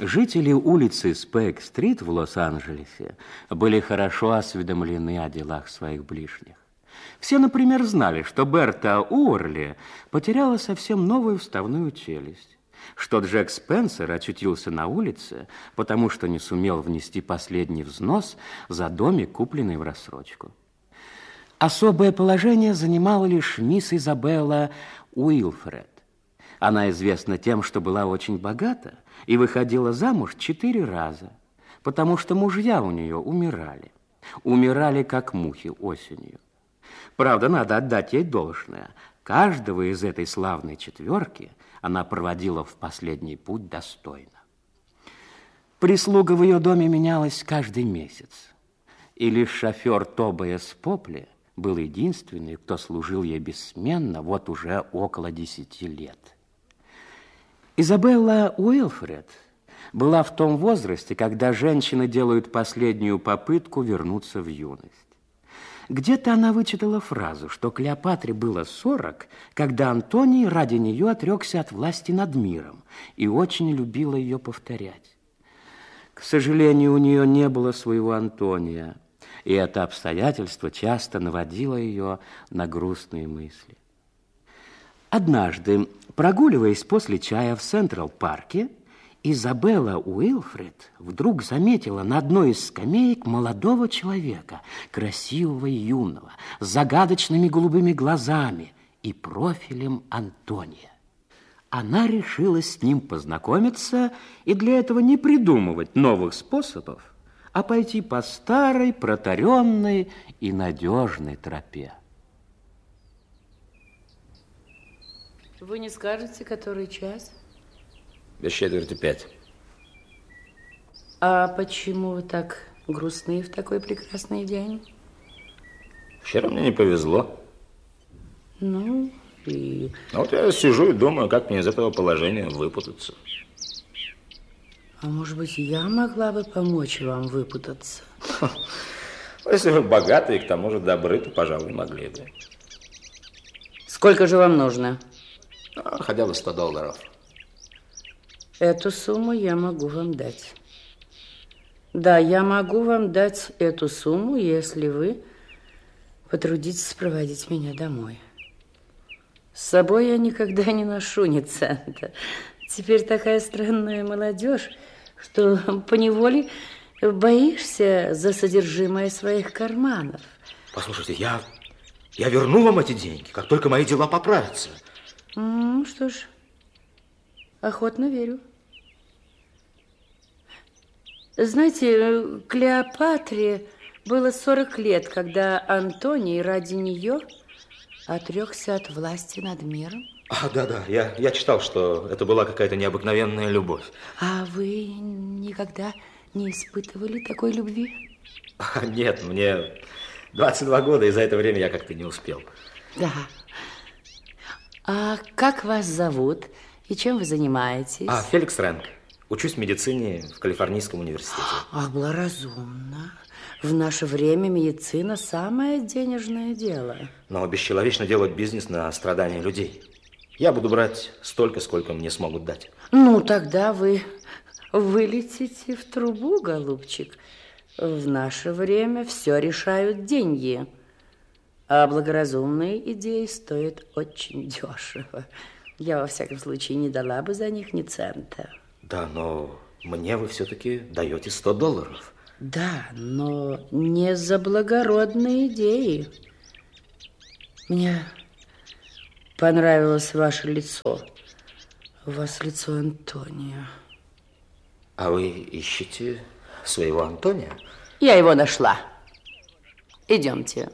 Жители улицы Спейк-стрит в Лос-Анджелесе были хорошо осведомлены о делах своих ближних. Все, например, знали, что Берта Уорли потеряла совсем новую вставную челюсть, что Джек Спенсер очутился на улице, потому что не сумел внести последний взнос за домик, купленный в рассрочку. Особое положение занимала лишь мисс Изабелла Уилфред. Она известна тем, что была очень богата и выходила замуж 4 раза, потому что мужья у нее умирали. Умирали, как мухи осенью. Правда, надо отдать ей должное. Каждого из этой славной четверки она проводила в последний путь достойно. Прислуга в ее доме менялась каждый месяц. И лишь шофер Тобиас Попли был единственный, кто служил ей бессменно вот уже около 10 лет. Изабелла Уилфред была в том возрасте, когда женщины делают последнюю попытку вернуться в юность. Где-то она вычитала фразу, что Клеопатре было 40, когда Антоний ради нее отрекся от власти над миром и очень любила ее повторять. К сожалению, у нее не было своего Антония, и это обстоятельство часто наводило ее на грустные мысли. Однажды, прогуливаясь после чая в Централ-парке, Изабелла Уилфред вдруг заметила на одной из скамеек молодого человека, красивого и юного, с загадочными голубыми глазами и профилем Антония. Она решила с ним познакомиться и для этого не придумывать новых способов, а пойти по старой, протаренной и надежной тропе. Вы не скажете, который час? Без 4:45. А почему вы так грустны в такой прекрасный день? Вчера мне не повезло. Ну, и... Вот я сижу и думаю, как мне из этого положения выпутаться. А может быть, я могла бы помочь вам выпутаться? Если вы богаты и к тому же добры, то, пожалуй, могли бы. Сколько же вам нужно? Хотя бы $100. Эту сумму я могу вам дать. Да, я могу вам дать эту сумму, если вы потрудитесь проводить меня домой. С собой я никогда не ношу ни цента. Теперь такая странная молодежь, что поневоле боишься за содержимое своих карманов. Послушайте, я верну вам эти деньги, как только мои дела поправятся. Что ж, охотно верю. Знаете, Клеопатре было 40 лет, когда Антоний ради нее отрекся от власти над миром. Да, я читал, что это была какая-то необыкновенная любовь. А вы никогда не испытывали такой любви? Нет, мне 22 года, и за это время я как-то не успел. Да. А как вас зовут и чем вы занимаетесь? Феликс Рэнк. Учусь медицине в Калифорнийском университете. Благоразумно. В наше время медицина самое денежное дело. Но бесчеловечно делать бизнес на страдания людей. Я буду брать столько, сколько мне смогут дать. Ну, тогда вы вылетите в трубу, голубчик. В наше время все решают деньги. А благоразумные идеи стоят очень дешево. Я, во всяком случае, не дала бы за них ни цента. Да, но мне вы все-таки даете $100. Да, но не за благородные идеи. Мне понравилось ваше лицо. У вас лицо Антония. А вы ищете своего Антония? Я его нашла. Идемте.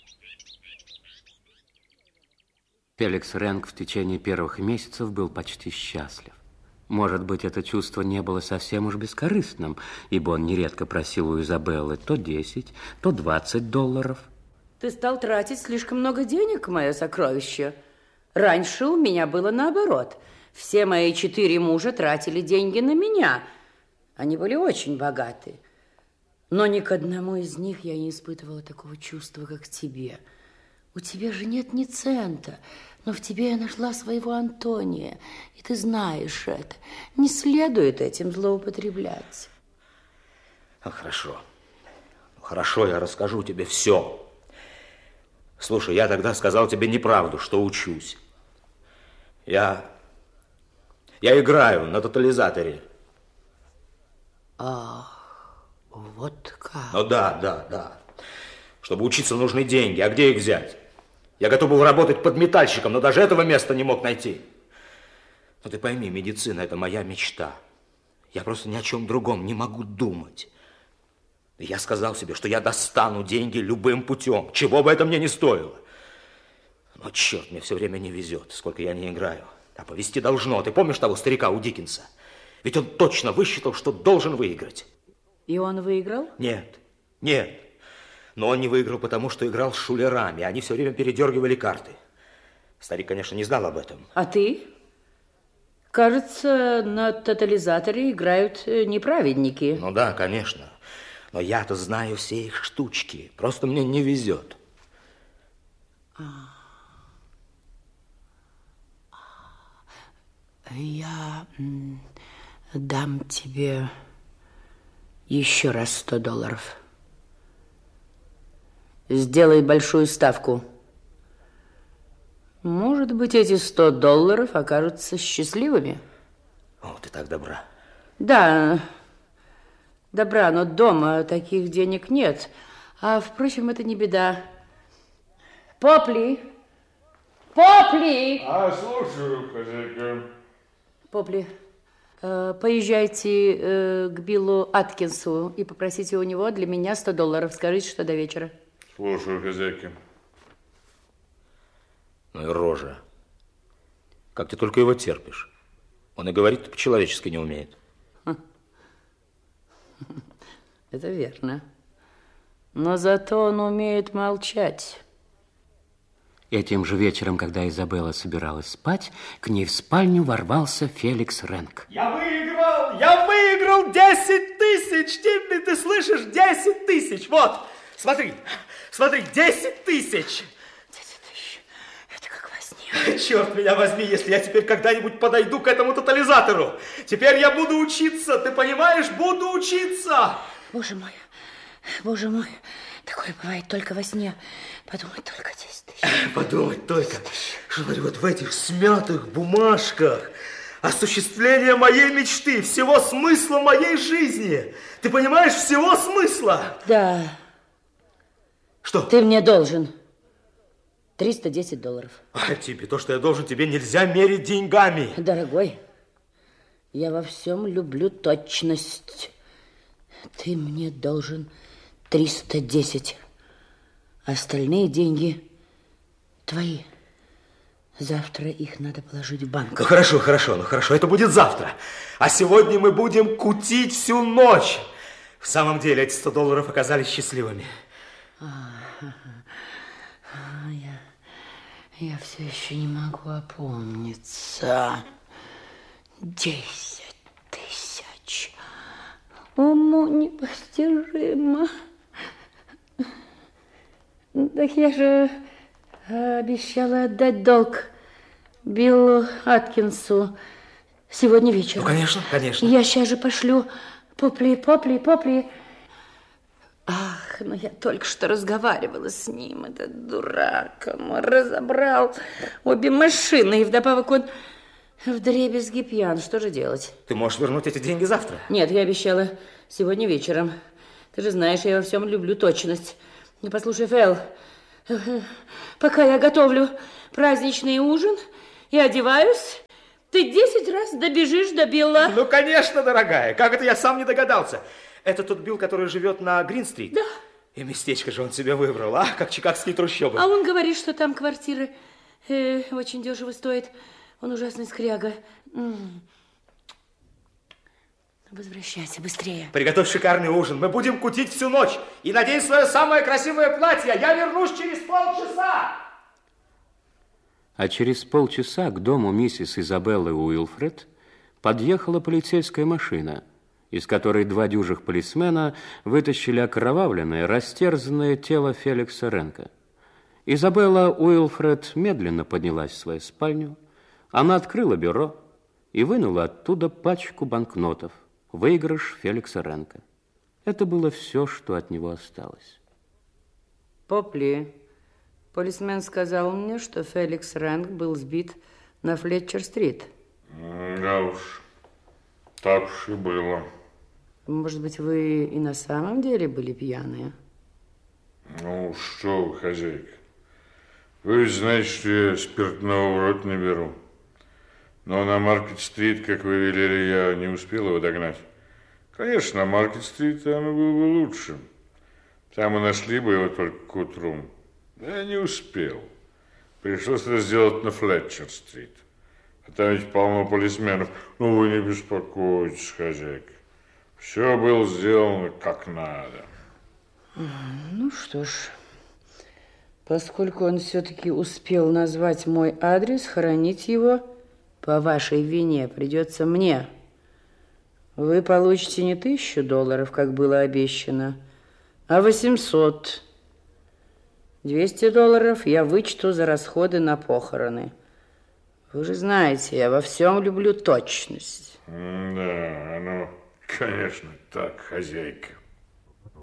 Феликс Рэнк в течение первых месяцев был почти счастлив. Может быть, это чувство не было совсем уж бескорыстным, ибо он нередко просил у Изабеллы то 10, то $20. Ты стал тратить слишком много денег, мое сокровище. Раньше у меня было наоборот. Все мои 4 мужа тратили деньги на меня. Они были очень богаты. Но ни к одному из них я не испытывала такого чувства, как к тебе. У тебя же нет ни цента. Но в тебе я нашла своего Антония, и ты знаешь это. Не следует этим злоупотреблять. Хорошо. Хорошо, я расскажу тебе все. Слушай, я тогда сказал тебе неправду, что учусь. Я играю на тотализаторе. Ах, вот как. Ну да. Чтобы учиться, нужны деньги. А где их взять? Я готов был работать подметальщиком, но даже этого места не мог найти. Но ты пойми, медицина – это моя мечта. Я просто ни о чем другом не могу думать. И я сказал себе, что я достану деньги любым путем, чего бы это мне не стоило. Но, черт, мне все время не везет, сколько я не играю. А повезти должно. Ты помнишь того старика у Диккенса? Ведь он точно высчитал, что должен выиграть. И он выиграл? Нет. Но он не выиграл, потому что играл с шулерами. Они все время передергивали карты. Старик, конечно, не знал об этом. А ты? Кажется, на тотализаторе играют неправедники. Ну да, конечно. Но я-то знаю все их штучки. Просто мне не везет. Я дам тебе еще раз $100. Сделай большую ставку. Может быть, эти $100 окажутся счастливыми. О, ты так добра. Да, добра, но дома таких денег нет. А, впрочем, это не беда. Попли! Слушаю, хозяйка. Попли, поезжайте к Биллу Аткинсу и попросите у него для меня $100. Скажите, что до вечера. Слушаю, хозяйка. Ну и рожа. Как ты только его терпишь. Он и говорить по-человечески не умеет. Это верно. Но зато он умеет молчать. Этим же вечером, когда Изабелла собиралась спать, к ней в спальню ворвался Феликс Ренк. Я выиграл 10 тысяч, Тимми, ты слышишь? 10 тысяч, вот, смотри, 10 тысяч. 10 тысяч, это как во сне. Черт меня возьми, если я теперь когда-нибудь подойду к этому тотализатору. Теперь я буду учиться, ты понимаешь, буду учиться. Боже мой, такое бывает только во сне. Подумать только 10 тысяч. Подумать только, что вот в этих смятых бумажках осуществление моей мечты, всего смысла моей жизни. Ты понимаешь, всего смысла? Да. Что? Ты мне должен $310. А тебе, то, что я должен, тебе нельзя мерить деньгами. Дорогой, я во всем люблю точность. Ты мне должен 310. Остальные деньги твои. Завтра их надо положить в банк. Ну хорошо, это будет завтра. А сегодня мы будем кутить всю ночь. В самом деле, эти $100 оказались счастливыми. Я все еще не могу опомниться. 10 тысяч. Уму непостижимо. Так я же обещала отдать долг Биллу Аткинсу сегодня вечером. Ну, конечно. Я сейчас же пошлю Попли. Ах, ну я только что разговаривала с ним, этот дурак. Он разобрал обе машины, и вдобавок он вдребезги пьян. Что же делать? Ты можешь вернуть эти деньги завтра? Нет, я обещала сегодня вечером. Ты же знаешь, я во всем люблю точность. Не послушай, Фэл, пока я готовлю праздничный ужин и одеваюсь, ты 10 раз добежишь до Билла. Ну, конечно, дорогая. Как это я сам не догадался? Это тот Билл, который живет на Грин-стрит? Да. И местечко же он себе выбрал, как чикагские трущобы. А он говорит, что там квартиры очень дешево стоят. Он ужасный скряга. Возвращайся быстрее. Приготовь шикарный ужин. Мы будем кутить всю ночь. И надень свое самое красивое платье. Я вернусь через полчаса. А через полчаса к дому миссис Изабеллы Уилфред подъехала полицейская машина, из которой 2 дюжих полисмена вытащили окровавленное, растерзанное тело Феликса Ренка. Изабелла Уилфред медленно поднялась в свою спальню. Она открыла бюро и вынула оттуда пачку банкнотов. Выигрыш Феликса Ренка. Это было все, что от него осталось. Попли, полисмен сказал мне, что Феликс Ренк был сбит на Флетчер-стрит. Да уж, так уж и было. Может быть, вы и на самом деле были пьяные? Ну, что вы, хозяйка. Вы ведь знаете, что я спиртного в рот не беру. Но на Маркет-стрит, как вы велели, я не успел его догнать. Конечно, на Маркет-стрит оно было бы лучше. Там мы нашли бы его только к утру. Но я не успел. Пришлось это сделать на Флетчер-стрит. А там ведь полно полисменов. Ну, вы не беспокойтесь, хозяйка. Все было сделано как надо. Ну что ж, поскольку он все-таки успел назвать мой адрес, хоронить его по вашей вине придется мне. Вы получите не $1000, как было обещано, а 800. $200 я вычту за расходы на похороны. Вы же знаете, я во всем люблю точность. Да, оно, конечно, так, хозяйка.